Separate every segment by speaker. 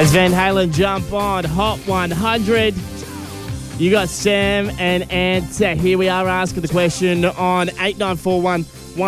Speaker 1: As Van Halen jump on Hot 100. You got Sam and Ant. Here we are asking the question on 8941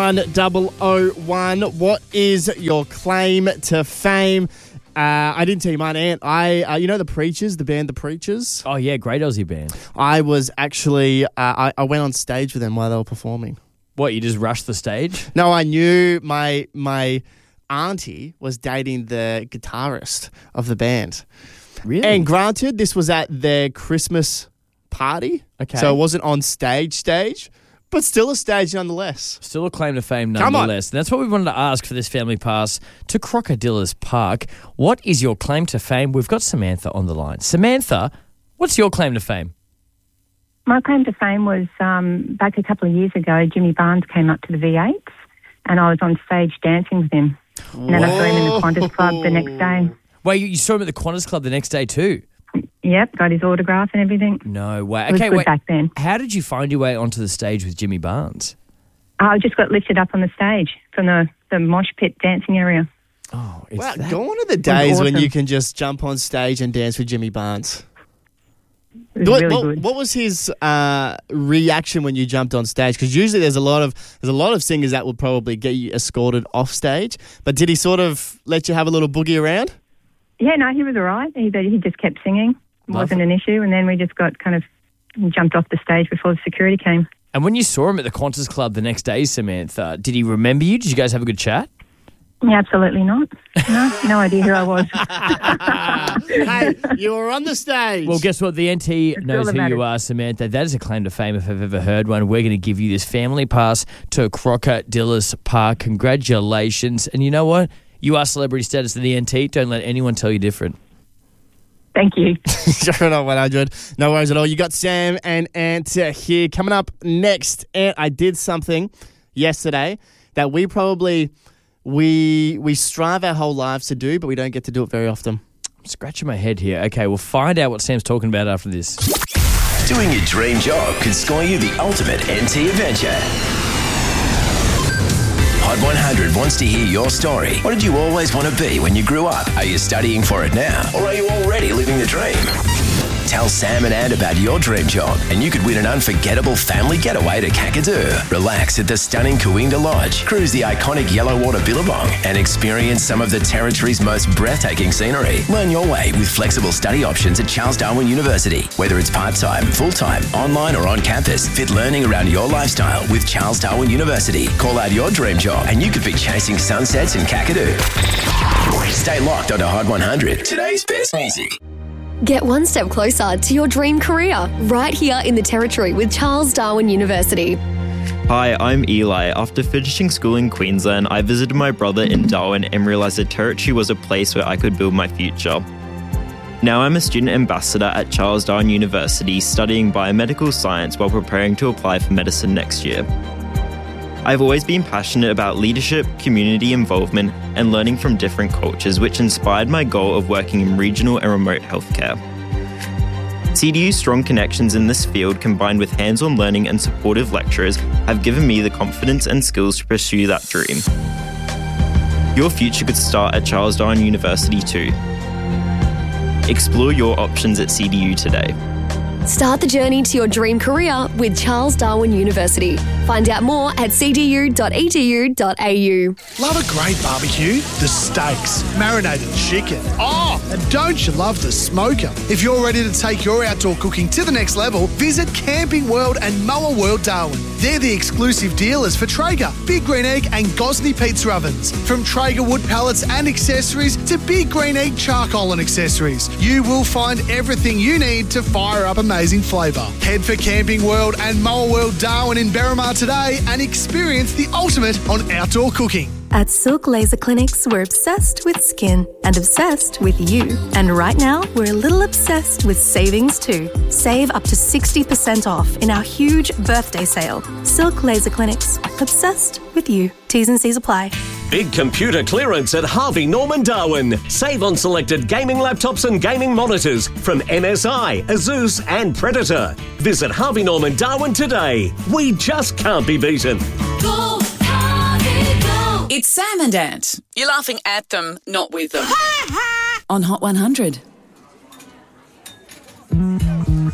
Speaker 1: 1001. What is your claim to fame? I didn't tell you mine, Ant. You know The Preachers, the band The Preachers?
Speaker 2: Oh, yeah, great Aussie band.
Speaker 1: I was actually, I went on stage with them while they were performing.
Speaker 2: What, you just rushed the stage?
Speaker 1: No, I knew my auntie was dating the guitarist of the band.
Speaker 2: Really?
Speaker 1: And granted, this was at their Christmas party.
Speaker 2: Okay.
Speaker 1: So it wasn't on stage, but still a stage nonetheless.
Speaker 2: Still a claim to fame nonetheless. And that's what we wanted to ask for this family pass to Crocodillas Park. What is your claim to fame? We've got Samantha on the line. Samantha, what's your claim to fame?
Speaker 3: My claim to fame was back a couple of years ago, Jimmy Barnes came up to the V8s and I was on stage dancing with him. And then I saw him in the Qantas Club the next day.
Speaker 2: Wait, you saw him at the Qantas Club the next day too?
Speaker 3: Yep, got his autograph and everything.
Speaker 2: No way.
Speaker 3: It was good back then.
Speaker 2: How did you find your way onto the stage with Jimmy Barnes?
Speaker 3: I just got lifted up on the stage from the mosh pit dancing area.
Speaker 2: Oh,
Speaker 1: Wow, gone are the days when you can just jump on stage and dance with Jimmy Barnes.
Speaker 3: It was really good.
Speaker 1: What was his reaction when you jumped on stage? Because usually there's a lot of singers that would probably get you escorted off stage. But did he sort of let you have a little boogie around?
Speaker 3: Yeah, no, he was all right. He just kept singing. It wasn't an issue. And then we just got kind of jumped off the stage before the security came.
Speaker 2: And when you saw him at the Qantas Club the next day, Samantha, did he remember you? Did you guys have a good chat?
Speaker 3: Yeah, absolutely not. No idea who I was.
Speaker 1: Hey, you were on the stage.
Speaker 2: Well, guess what? The NT knows
Speaker 3: all
Speaker 2: who
Speaker 3: that
Speaker 2: you
Speaker 3: matters.
Speaker 2: are, Samantha. That is a claim to fame if I've ever heard one. We're going to give you this family pass to Crocodillas Park. Congratulations. And you know what? You are celebrity status in the NT. Don't let anyone tell you different.
Speaker 3: Thank you.
Speaker 1: Sure, not 100. No worries at all. You got Sam and Ant here. Coming up next, Ant, I did something yesterday that we probably... We strive our whole lives to do, but we don't get to do it very often.
Speaker 2: I'm scratching my head here. Okay, we'll find out what Sam's talking about after this.
Speaker 4: Doing your dream job could score you the ultimate NT adventure. Hot 100 wants to hear your story. What did you always want to be when you grew up? Are you studying for it now? Or are you already living the dream? Tell Sam and Ant about your dream job and you could win an unforgettable family getaway to Kakadu. Relax at the stunning Coonga Lodge, cruise the iconic Yellowwater Billabong and experience some of the territory's most breathtaking scenery. Learn your way with flexible study options at Charles Darwin University. Whether it's part-time, full-time, online or on campus, fit learning around your lifestyle with Charles Darwin University. Call out your dream job and you could be chasing sunsets in Kakadu. Stay locked onto Hot 100. Today's best music.
Speaker 5: Get one step closer to your dream career right here in the Territory with Charles Darwin University.
Speaker 6: Hi, I'm Eli. After finishing school in Queensland, I visited my brother in Darwin and realised the Territory was a place where I could build my future. Now I'm a student ambassador at Charles Darwin University studying biomedical science while preparing to apply for medicine next year. I've always been passionate about leadership, community involvement, and learning from different cultures, which inspired my goal of working in regional and remote healthcare. CDU's strong connections in this field, combined with hands-on learning and supportive lecturers, have given me the confidence and skills to pursue that dream. Your future could start at Charles Darwin University too. Explore your options at CDU today.
Speaker 5: Start the journey to your dream career with Charles Darwin University. Find out more at cdu.edu.au.
Speaker 7: Love a great barbecue? The steaks, marinated chicken. Oh, and don't you love the smoker? If you're ready to take your outdoor cooking to the next level, visit Camping World and Moa World Darwin. They're the exclusive dealers for Traeger, Big Green Egg and Gosney pizza ovens. From Traeger wood pallets and accessories to Big Green Egg charcoal and accessories, you will find everything you need to fire up amazing flavour. Head for Camping World and Moa World Darwin in Berrimah today and experience the ultimate on outdoor cooking.
Speaker 8: At Silk Laser Clinics, we're obsessed with skin and obsessed with you. And right now, we're a little obsessed with savings too. Save up to 60% off in our huge birthday sale. Silk Laser Clinics, obsessed with you. T's and C's apply.
Speaker 9: Big computer clearance at Harvey Norman Darwin. Save on selected gaming laptops and gaming monitors from MSI, Asus and Predator. Visit Harvey Norman Darwin today. We just can't be beaten.
Speaker 10: Go, Harvey, go. It's Sam and Ant. You're laughing at them, not with them. on Hot 100.